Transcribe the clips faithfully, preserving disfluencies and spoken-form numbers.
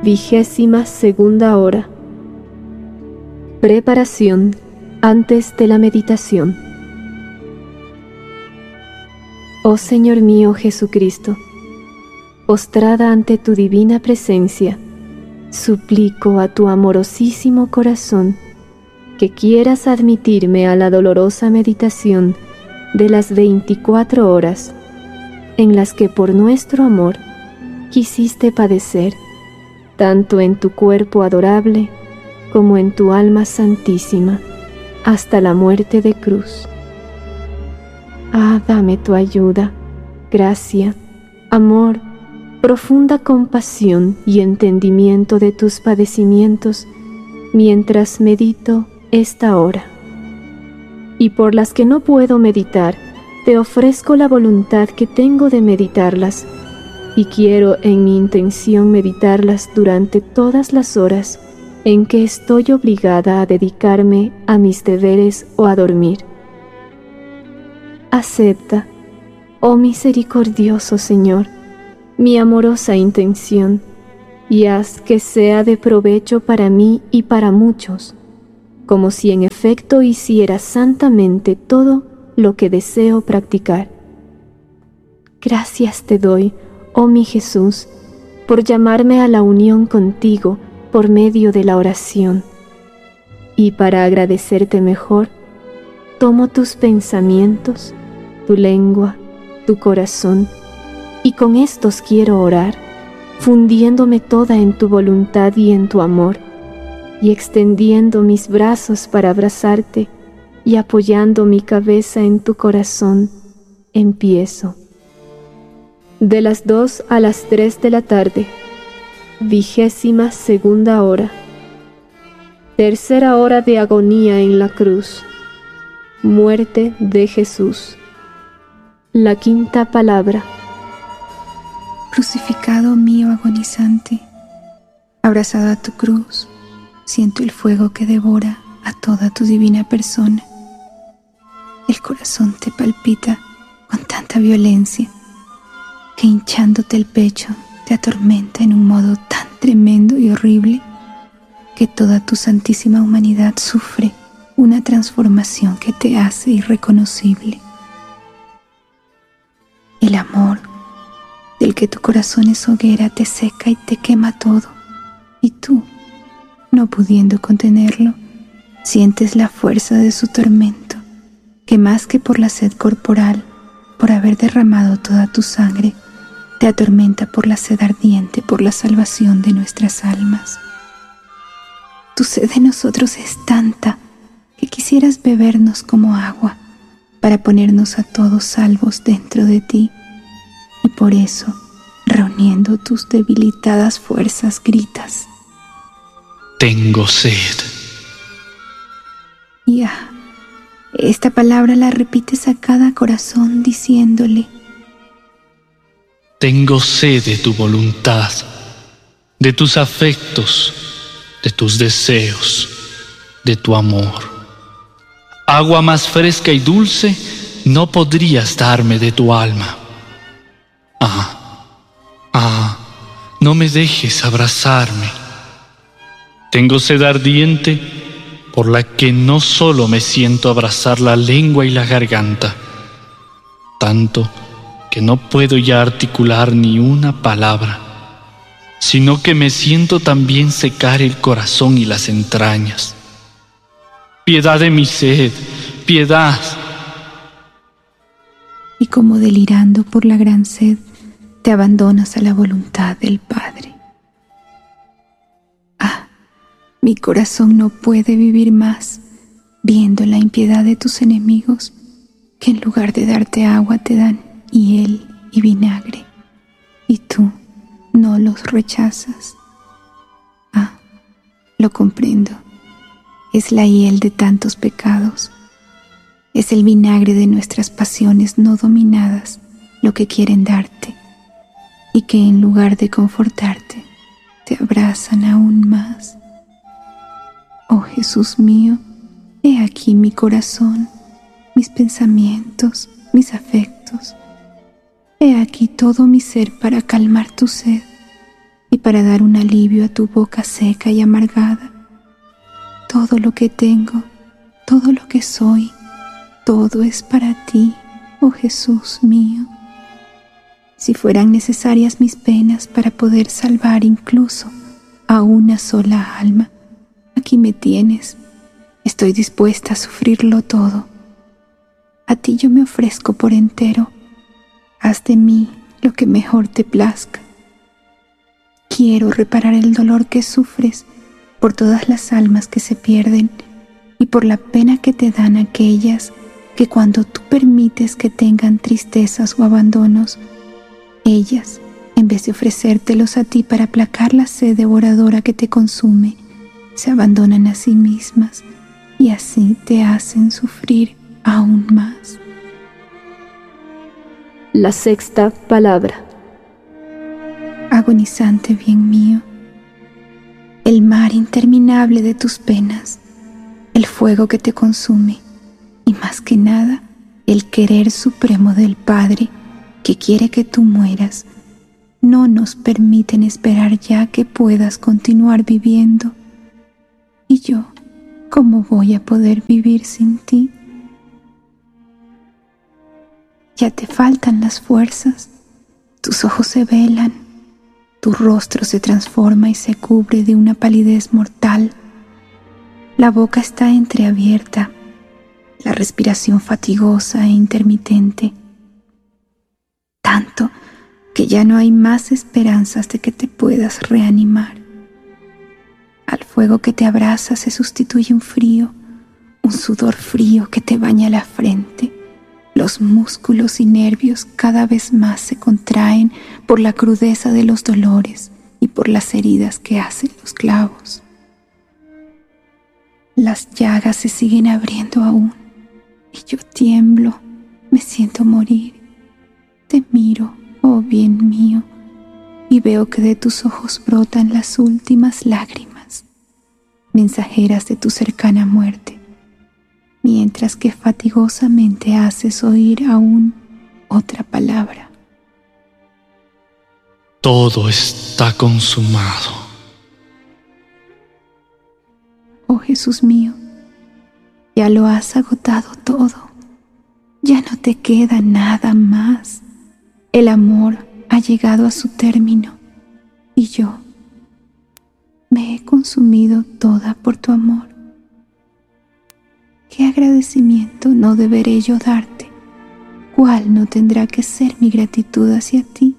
Vigésima segunda hora. Preparación antes de la meditación. Oh Señor mío Jesucristo, postrada ante tu divina presencia, suplico a tu amorosísimo corazón que quieras admitirme a la dolorosa meditación de las veinticuatro horas en las que por nuestro amor quisiste padecer, tanto en tu cuerpo adorable como en tu alma santísima, hasta la muerte de cruz. Ah, dame tu ayuda, gracia, amor, profunda compasión y entendimiento de tus padecimientos mientras medito esta hora. Y por las que no puedo meditar, te ofrezco la voluntad que tengo de meditarlas, y quiero en mi intención meditarlas durante todas las horas en que estoy obligada a dedicarme a mis deberes o a dormir. Acepta, oh misericordioso Señor, mi amorosa intención, y haz que sea de provecho para mí y para muchos, como si en efecto hiciera santamente todo lo que deseo practicar. Gracias te doy, oh mi Jesús, por llamarme a la unión contigo por medio de la oración. Y para agradecerte mejor, tomo tus pensamientos, tu lengua, tu corazón, y con estos quiero orar, fundiéndome toda en tu voluntad y en tu amor, y extendiendo mis brazos para abrazarte y apoyando mi cabeza en tu corazón, empiezo. De las dos a las tres de la tarde, vigésima segunda hora. Tercera hora de agonía en la cruz. Muerte de Jesús. La quinta palabra. Crucificado mío agonizante, abrazado a tu cruz, siento el fuego que devora a toda tu divina persona. El corazón te palpita con tanta violencia que hinchándote el pecho te atormenta en un modo tan tremendo y horrible que toda tu santísima humanidad sufre una transformación que te hace irreconocible. El amor del que tu corazón es hoguera te seca y te quema todo, y tú, no pudiendo contenerlo, sientes la fuerza de su tormento, que más que por la sed corporal, por haber derramado toda tu sangre, te atormenta por la sed ardiente, por la salvación de nuestras almas. Tu sed de nosotros es tanta que quisieras bebernos como agua para ponernos a todos salvos dentro de ti, y por eso, reuniendo tus debilitadas fuerzas, gritas: tengo sed. Y ah, esta palabra la repites a cada corazón diciéndole: tengo sed de tu voluntad, de tus afectos, de tus deseos, de tu amor. Agua más fresca y dulce no podrías darme de tu alma. Ah, ah, no me dejes abrazarme. Tengo sed ardiente por la que no solo me siento abrazar la lengua y la garganta, tanto que no puedo ya articular ni una palabra, sino que me siento también secar el corazón y las entrañas. Piedad de mi sed, piedad. Y como delirando por la gran sed, te abandonas a la voluntad del Padre. Ah, mi corazón no puede vivir más viendo la impiedad de tus enemigos, que en lugar de darte agua te dan hiel y vinagre, y tú no los rechazas. Ah, lo comprendo. Es la hiel de tantos pecados. Es el vinagre de nuestras pasiones no dominadas lo que quieren darte, y que en lugar de confortarte, te abrazan aún más. Oh Jesús mío, he aquí mi corazón, mis pensamientos, mis afectos. He aquí todo mi ser para calmar tu sed y para dar un alivio a tu boca seca y amargada. Todo lo que tengo, todo lo que soy, todo es para ti, oh Jesús mío. Si fueran necesarias mis penas para poder salvar incluso a una sola alma, aquí me tienes. Estoy dispuesta a sufrirlo todo. A ti yo me ofrezco por entero. Haz de mí lo que mejor te plazca. Quiero reparar el dolor que sufres por todas las almas que se pierden y por la pena que te dan aquellas que cuando tú permites que tengan tristezas o abandonos, ellas, en vez de ofrecértelos a ti para aplacar la sed devoradora que te consume, se abandonan a sí mismas y así te hacen sufrir aún más. La sexta palabra. Agonizante bien mío, el mar interminable de tus penas, el fuego que te consume y más que nada el querer supremo del Padre que quiere que tú mueras, no nos permiten esperar ya que puedas continuar viviendo. ¿Y yo cómo voy a poder vivir sin ti? Ya te faltan las fuerzas, tus ojos se velan, tu rostro se transforma y se cubre de una palidez mortal. La boca está entreabierta, la respiración fatigosa e intermitente, tanto que ya no hay más esperanzas de que te puedas reanimar. Al fuego que te abraza se sustituye un frío, un sudor frío que te baña la frente. Los músculos y nervios cada vez más se contraen por la crudeza de los dolores y por las heridas que hacen los clavos. Las llagas se siguen abriendo aún y yo tiemblo, me siento morir. Te miro, oh bien mío, y veo que de tus ojos brotan las últimas lágrimas, mensajeras de tu cercana muerte, mientras que fatigosamente haces oír aún otra palabra. Todo está consumado. Oh Jesús mío, ya lo has agotado todo, ya no te queda nada más. El amor ha llegado a su término y yo me he consumido toda por tu amor. ¿Qué agradecimiento no deberé yo darte? ¿Cuál no tendrá que ser mi gratitud hacia ti?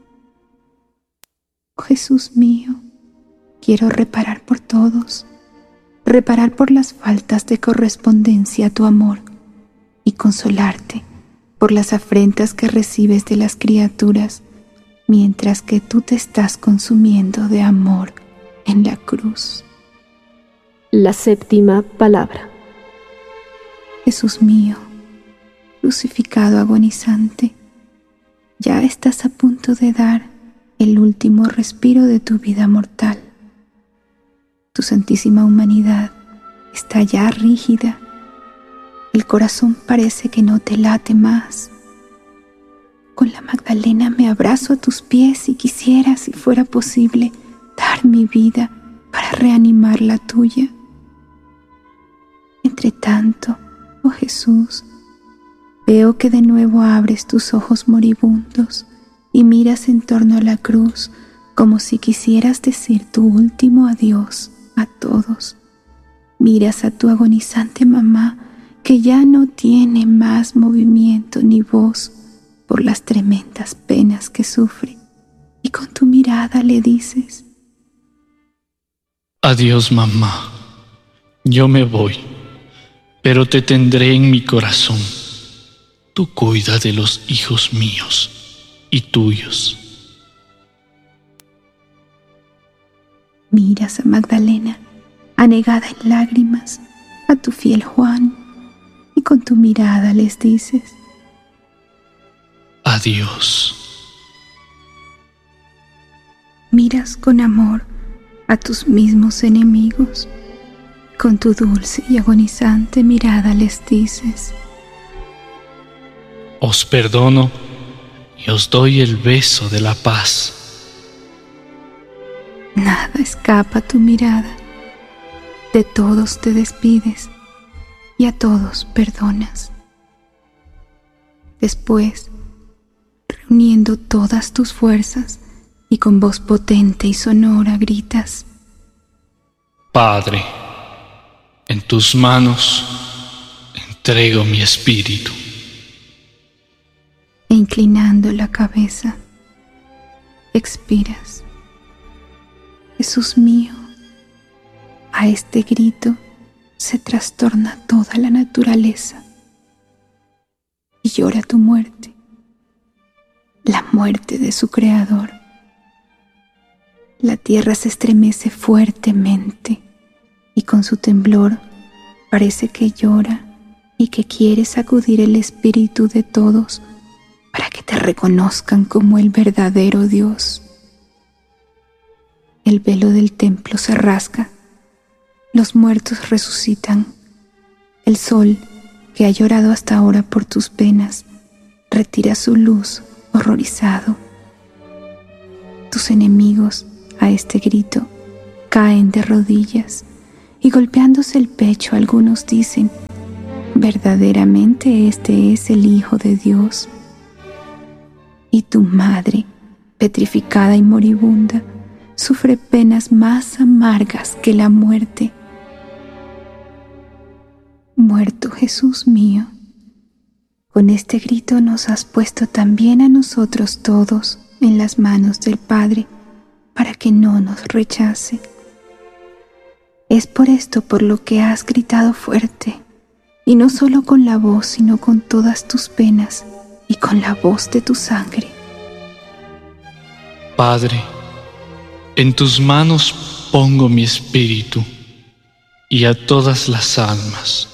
Oh Jesús mío, quiero reparar por todos, reparar por las faltas de correspondencia a tu amor y consolarte por las afrentas que recibes de las criaturas mientras que tú te estás consumiendo de amor en la cruz. La séptima palabra. Jesús mío, crucificado agonizante, ya estás a punto de dar el último respiro de tu vida mortal. Tu santísima humanidad está ya rígida. El corazón parece que no te late más. Con la Magdalena me abrazo a tus pies y quisiera, si fuera posible, dar mi vida para reanimar la tuya. Entre tanto, oh Jesús, veo que de nuevo abres tus ojos moribundos y miras en torno a la cruz como si quisieras decir tu último adiós a todos. Miras a tu agonizante mamá que ya no tiene más movimiento ni voz por las tremendas penas que sufre, y con tu mirada le dices: Adiós, mamá, yo me voy, pero te tendré en mi corazón. Tú cuida de los hijos míos y tuyos. Miras a Magdalena, anegada en lágrimas, a tu fiel Juan, y con tu mirada les dices: Adiós. Miras con amor a tus mismos enemigos, con tu dulce y agonizante mirada les dices: Os perdono y os doy el beso de la paz. Nada escapa a tu mirada. De todos te despides y a todos perdonas. Después, reuniendo todas tus fuerzas y con voz potente y sonora gritas: Padre, en tus manos entrego mi espíritu. E inclinando la cabeza, expiras. Jesús mío, a este grito se trastorna toda la naturaleza y llora tu muerte, la muerte de su Creador. La tierra se estremece fuertemente y con su temblor parece que llora y que quiere sacudir el espíritu de todos para que te reconozcan como el verdadero Dios. El velo del templo se rasga, los muertos resucitan, el sol, que ha llorado hasta ahora por tus penas, retira su luz horrorizado. Tus enemigos, a este grito, caen de rodillas y golpeándose el pecho algunos dicen: verdaderamente este es el Hijo de Dios. Y tu madre, petrificada y moribunda, sufre penas más amargas que la muerte. Muerto Jesús mío, con este grito nos has puesto también a nosotros todos en las manos del Padre, para que no nos rechace. Es por esto por lo que has gritado fuerte, y no solo con la voz, sino con todas tus penas y con la voz de tu sangre. Padre, en tus manos pongo mi espíritu y a todas las almas.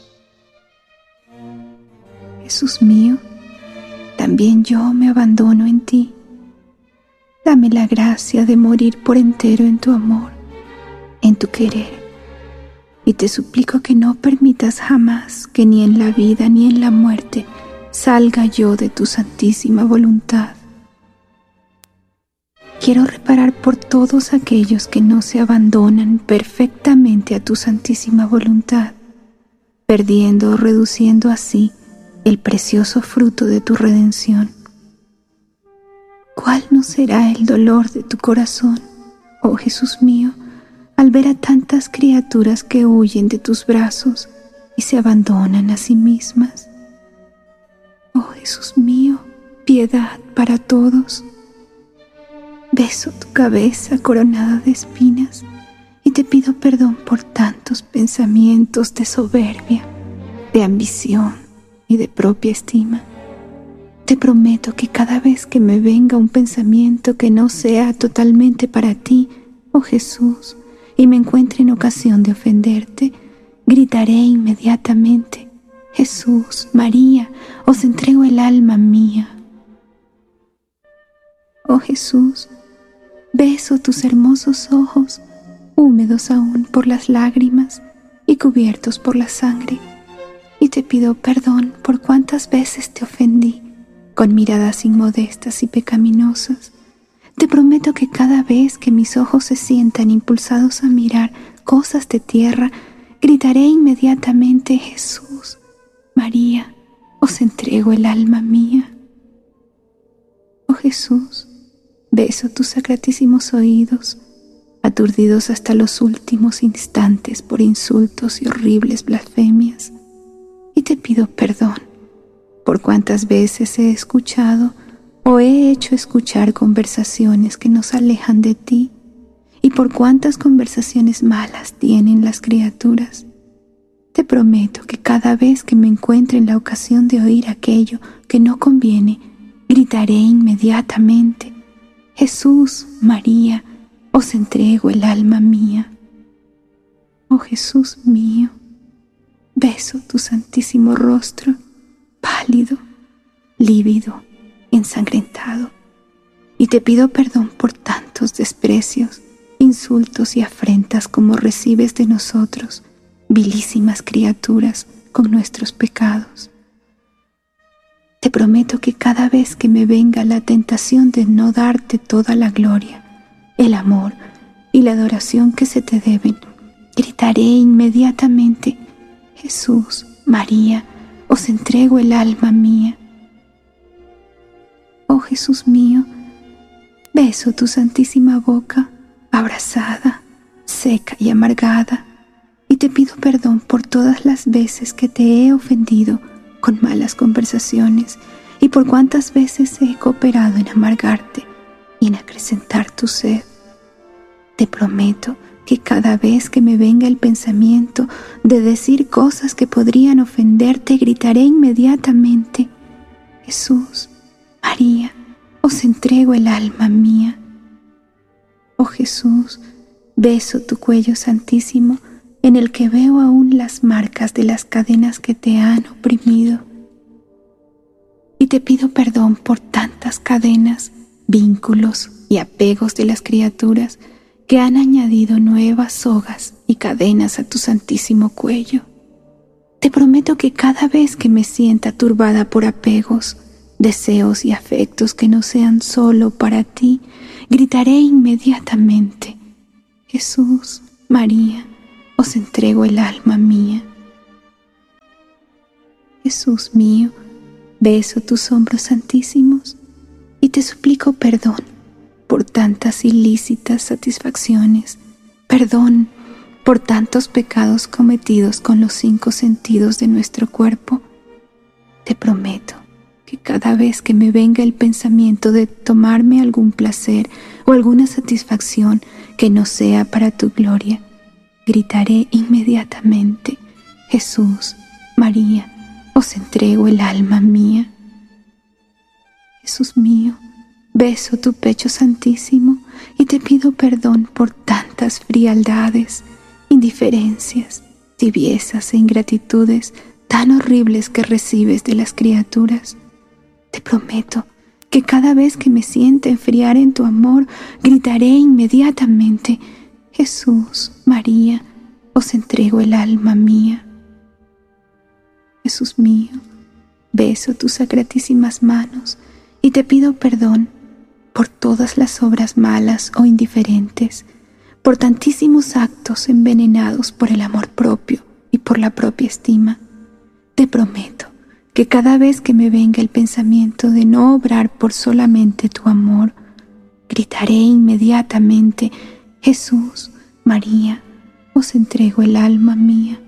Jesús mío, también yo me abandono en ti. Dame la gracia de morir por entero en tu amor, en tu querer. Y te suplico que no permitas jamás que ni en la vida ni en la muerte salga yo de tu santísima voluntad. Quiero reparar por todos aquellos que no se abandonan perfectamente a tu santísima voluntad, perdiendo o reduciendo así el precioso fruto de tu redención. ¿Cuál no será el dolor de tu corazón, oh Jesús mío, al ver a tantas criaturas que huyen de tus brazos y se abandonan a sí mismas? Oh Jesús mío, piedad para todos. Beso tu cabeza coronada de espinas y te pido perdón por tantos pensamientos de soberbia, de ambición y de propia estima. Te prometo que cada vez que me venga un pensamiento que no sea totalmente para ti, oh Jesús, y me encuentre en ocasión de ofenderte, gritaré inmediatamente: Jesús, María, os entrego el alma mía. Oh Jesús, beso tus hermosos ojos, húmedos aún por las lágrimas y cubiertos por la sangre, y te pido perdón por cuántas veces te ofendí con miradas inmodestas y pecaminosas. Te prometo que cada vez que mis ojos se sientan impulsados a mirar cosas de tierra, gritaré inmediatamente: Jesús, María, os entrego el alma mía. Oh Jesús, beso tus sacratísimos oídos, aturdidos hasta los últimos instantes por insultos y horribles blasfemias, y te pido perdón por cuántas veces he escuchado o he hecho escuchar conversaciones que nos alejan de ti, y por cuántas conversaciones malas tienen las criaturas. Te prometo que cada vez que me encuentre en la ocasión de oír aquello que no conviene, gritaré inmediatamente: Jesús, María, os entrego el alma mía. Oh Jesús mío, beso tu santísimo rostro, pálido, lívido, ensangrentado, y te pido perdón por tantos desprecios, insultos y afrentas como recibes de nosotros, vilísimas criaturas, con nuestros pecados. Te prometo que cada vez que me venga la tentación de no darte toda la gloria, el amor y la adoración que se te deben, gritaré inmediatamente: Jesús, María, os entrego el alma mía. Oh Jesús mío, beso tu santísima boca, abrasada, seca y amargada, y te pido perdón por todas las veces que te he ofendido con malas conversaciones y por cuántas veces he cooperado en amargarte y en acrecentar tu sed. Te prometo que cada vez que me venga el pensamiento de decir cosas que podrían ofenderte, gritaré inmediatamente: Jesús, María, os entrego el alma mía. Oh Jesús, beso tu cuello santísimo, en el que veo aún las marcas de las cadenas que te han oprimido. Y te pido perdón por tantas cadenas, vínculos y apegos de las criaturas que han añadido nuevas sogas y cadenas a tu santísimo cuello. Te prometo que cada vez que me sienta turbada por apegos, deseos y afectos que no sean solo para ti, gritaré inmediatamente: Jesús, María, os entrego el alma mía. Jesús mío, beso tus hombros santísimos y te suplico perdón por tantas ilícitas satisfacciones, perdón por tantos pecados cometidos con los cinco sentidos de nuestro cuerpo. Te prometo que cada vez que me venga el pensamiento de tomarme algún placer o alguna satisfacción que no sea para tu gloria, gritaré inmediatamente: Jesús, María, os entrego el alma mía. Jesús mío, beso tu pecho santísimo y te pido perdón por tantas frialdades, indiferencias, tibiezas e ingratitudes tan horribles que recibes de las criaturas. Te prometo que cada vez que me sienta enfriar en tu amor, gritaré inmediatamente: Jesús, María, os entrego el alma mía. Jesús mío, beso tus sacratísimas manos y te pido perdón por todas las obras malas o indiferentes, por tantísimos actos envenenados por el amor propio y por la propia estima. Te prometo que cada vez que me venga el pensamiento de no obrar por solamente tu amor, gritaré inmediatamente: Jesús, María, os entrego el alma mía.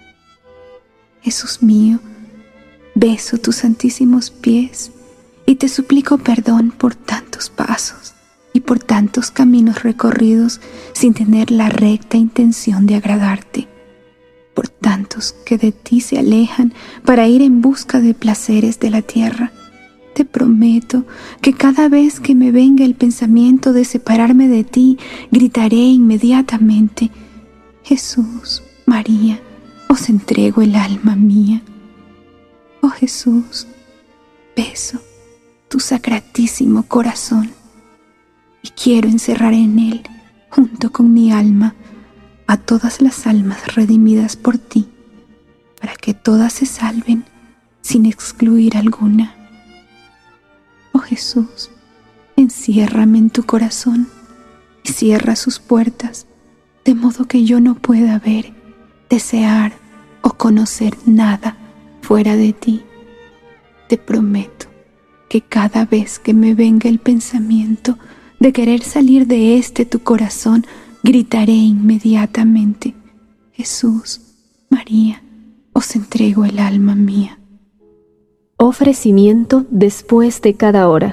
Jesús mío, beso tus santísimos pies y te suplico perdón por tantos pasos y por tantos caminos recorridos sin tener la recta intención de agradarte, por tantos que de ti se alejan para ir en busca de placeres de la tierra. Te prometo que cada vez que me venga el pensamiento de separarme de ti, gritaré inmediatamente: Jesús, María, os entrego el alma mía. Oh Jesús, beso tu sacratísimo corazón y quiero encerrar en él, junto con mi alma, a todas las almas redimidas por ti, para que todas se salven sin excluir alguna. Oh Jesús, enciérrame en tu corazón y cierra sus puertas, de modo que yo no pueda ver, desear o conocer nada fuera de ti. Te prometo que cada vez que me venga el pensamiento de querer salir de este tu corazón, gritaré inmediatamente: Jesús, María, os entrego el alma mía. Ofrecimiento después de cada hora.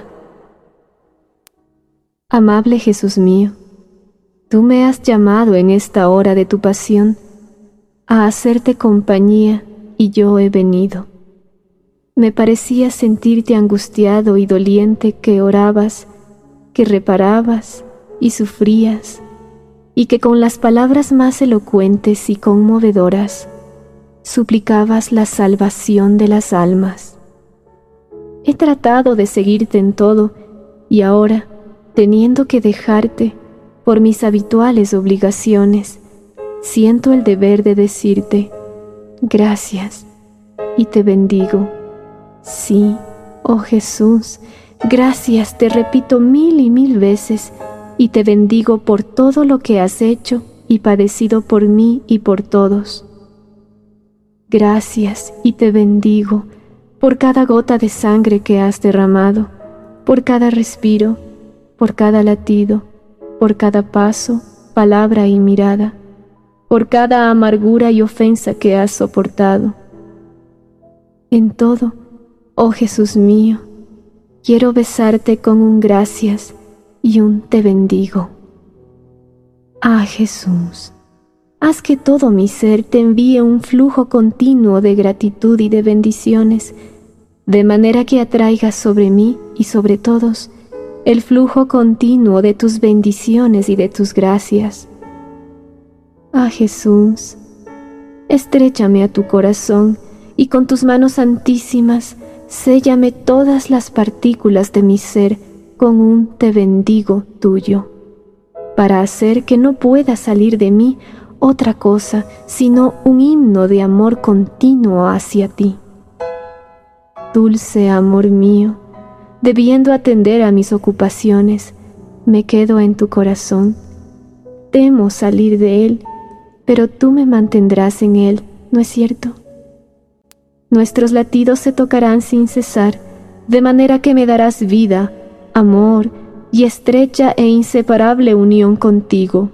Amable Jesús mío, tú me has llamado en esta hora de tu pasión a hacerte compañía y yo he venido. Me parecía sentirte angustiado y doliente, que orabas, que reparabas y sufrías, y que con las palabras más elocuentes y conmovedoras suplicabas la salvación de las almas. He tratado de seguirte en todo y ahora, teniendo que dejarte por mis habituales obligaciones, siento el deber de decirte gracias y te bendigo. Sí, oh Jesús, gracias te repito mil y mil veces, y te bendigo por todo lo que has hecho y padecido por mí y por todos. Gracias y te bendigo por cada gota de sangre que has derramado, por cada respiro, por cada latido, por cada paso, palabra y mirada, por cada amargura y ofensa que has soportado. En todo, oh Jesús mío, quiero besarte con un gracias y un te bendigo. Ah, Jesús, haz que todo mi ser te envíe un flujo continuo de gratitud y de bendiciones, de manera que atraigas sobre mí y sobre todos el flujo continuo de tus bendiciones y de tus gracias. Ah, Jesús, estréchame a tu corazón y con tus manos santísimas séllame todas las partículas de mi ser con un te bendigo tuyo, para hacer que no pueda salir de mí otra cosa sino un himno de amor continuo hacia ti. Dulce amor mío, debiendo atender a mis ocupaciones, me quedo en tu corazón. Temo salir de él, pero tú me mantendrás en él, ¿no es cierto? Nuestros latidos se tocarán sin cesar, de manera que me darás vida, amor y estrecha e inseparable unión contigo.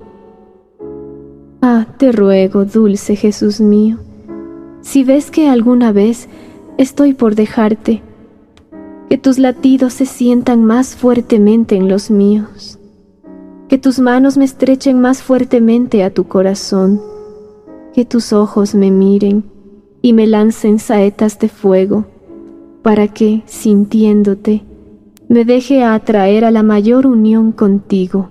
Ah, te ruego, dulce Jesús mío, si ves que alguna vez estoy por dejarte, que tus latidos se sientan más fuertemente en los míos, que tus manos me estrechen más fuertemente a tu corazón, que tus ojos me miren y me lancen saetas de fuego, para que, sintiéndote, me deje atraer a la mayor unión contigo.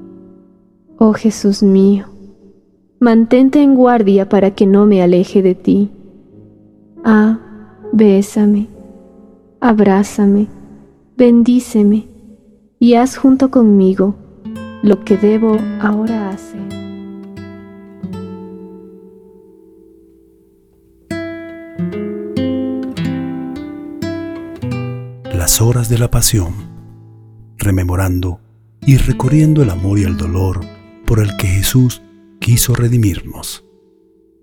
Oh Jesús mío, mantente en guardia para que no me aleje de ti. Ah, bésame, abrázame, bendíceme y haz junto conmigo lo que debo ahora hacer. Las horas de la pasión, rememorando y recorriendo el amor y el dolor por el que Jesús quiso redimirnos.